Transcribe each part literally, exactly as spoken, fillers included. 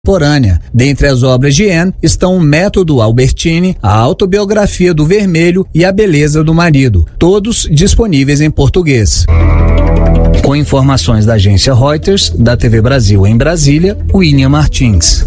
contemporânea. Dentre as obras de Anne estão o Método Albertini, a Autobiografia do Vermelho e A Beleza do Marido, todos disponíveis em português. Com informações da agência Reuters, da T V Brasil em Brasília, William Martins.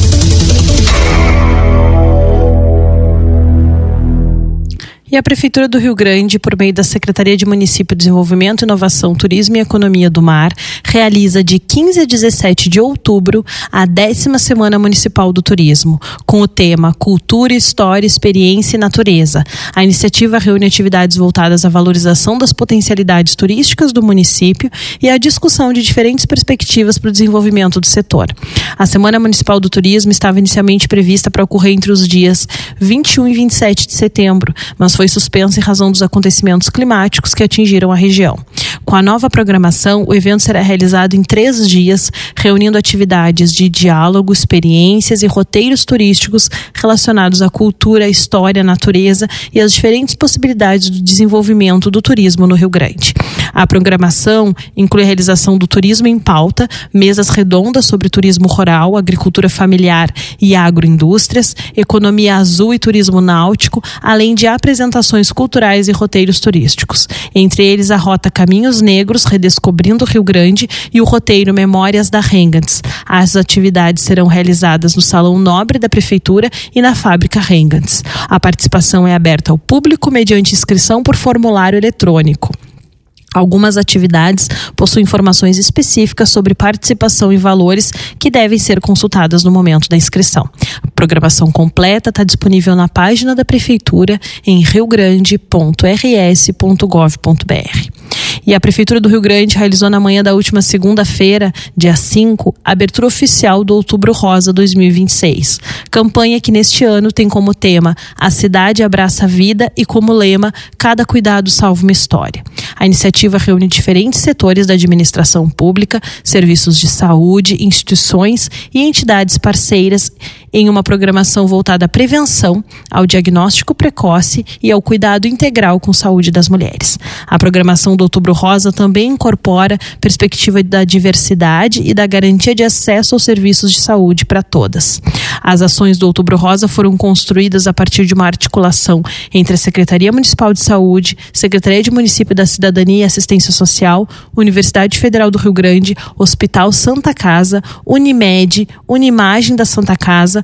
E a Prefeitura do Rio Grande, por meio da Secretaria de Município, Desenvolvimento, Inovação, Turismo e Economia do Mar, realiza de quinze a dezessete de outubro a décima Semana Municipal do Turismo, com o tema Cultura, História, Experiência e Natureza. A iniciativa reúne atividades voltadas à valorização das potencialidades turísticas do município e à discussão de diferentes perspectivas para o desenvolvimento do setor. A Semana Municipal do Turismo estava inicialmente prevista para ocorrer entre os dias vinte e um e vinte e sete de setembro, mas foi suspensa em razão dos acontecimentos climáticos que atingiram a região. Com a nova programação, o evento será realizado em três dias, reunindo atividades de diálogo, experiências e roteiros turísticos relacionados à cultura, história, natureza e as diferentes possibilidades do desenvolvimento do turismo no Rio Grande. A programação inclui a realização do Turismo em Pauta, mesas redondas sobre turismo rural, agricultura familiar e agroindústrias, economia azul e turismo náutico, além de apresentações culturais e roteiros turísticos. Entre eles, a rota Caminhos Negros, Redescobrindo o Rio Grande, e o roteiro Memórias da Rengans. As atividades serão realizadas no Salão Nobre da Prefeitura e na Fábrica Rengans. A participação é aberta ao público mediante inscrição por formulário eletrônico. Algumas atividades possuem informações específicas sobre participação e valores que devem ser consultadas no momento da inscrição. A programação completa está disponível na página da Prefeitura em rio grande ponto r s ponto gov ponto b r. E a Prefeitura do Rio Grande realizou na manhã da última segunda-feira, dia cinco, a abertura oficial do Outubro Rosa dois mil e vinte e seis. Campanha que neste ano tem como tema A Cidade Abraça a Vida e como lema Cada Cuidado Salva uma História. A iniciativa reúne diferentes setores da administração pública, serviços de saúde, instituições e entidades parceiras em uma programação voltada à prevenção, ao diagnóstico precoce e ao cuidado integral com saúde das mulheres. A programação do Outubro Rosa também incorpora perspectiva da diversidade e da garantia de acesso aos serviços de saúde para todas. As ações do Outubro Rosa foram construídas a partir de uma articulação entre a Secretaria Municipal de Saúde, Secretaria de Município da Cidadania e Assistência Social, Universidade Federal do Rio Grande, Hospital Santa Casa, Unimed, Unimagem da Santa Casa,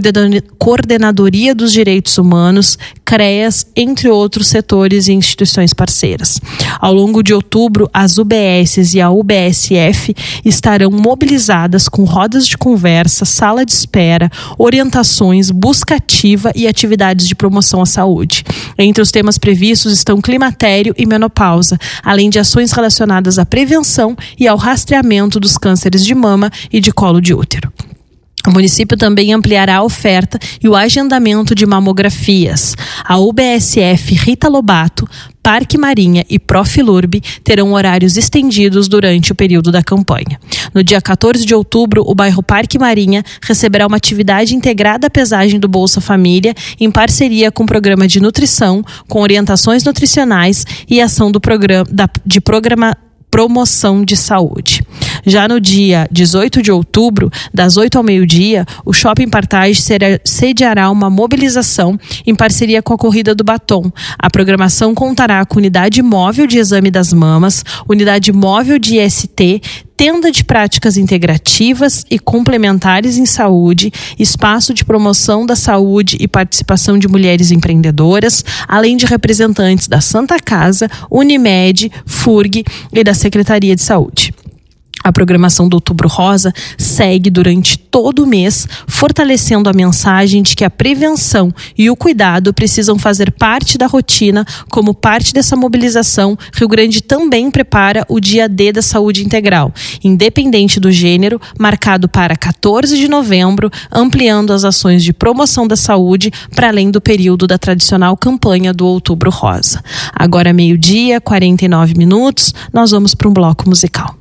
Coordenadoria dos Direitos Humanos, CREAS, entre outros setores e instituições parceiras. Ao longo de outubro, as U B S e a U B S F estarão mobilizadas com rodas de conversa, sala de espera, orientações, busca ativa e atividades de promoção à saúde. Entre os temas previstos estão climatério e menopausa, além de ações relacionadas à prevenção e ao rastreamento dos cânceres de mama e de colo de útero. O município também ampliará a oferta e o agendamento de mamografias. A U B S F Rita Lobato, Parque Marinha e Profilurb terão horários estendidos durante o período da campanha. No dia quatorze de outubro, o bairro Parque Marinha receberá uma atividade integrada à pesagem do Bolsa Família em parceria com o programa de nutrição, com orientações nutricionais e ação do programa, da, de programa promoção de saúde. Já no dia dezoito de outubro, das oito ao meio-dia, o Shopping Partage sediará uma mobilização em parceria com a Corrida do Batom. A programação contará com unidade móvel de exame das mamas, unidade móvel de I S T, tenda de práticas integrativas e complementares em saúde, espaço de promoção da saúde e participação de mulheres empreendedoras, além de representantes da Santa Casa, Unimed, F U R G e da Secretaria de Saúde. A programação do Outubro Rosa segue durante todo o mês, fortalecendo a mensagem de que a prevenção e o cuidado precisam fazer parte da rotina. Como parte dessa mobilização, Rio Grande também prepara o Dia D da Saúde Integral, independente do gênero, marcado para quatorze de novembro, ampliando as ações de promoção da saúde para além do período da tradicional campanha do Outubro Rosa. Agora meio-dia, quarenta e nove minutos, nós vamos para um bloco musical.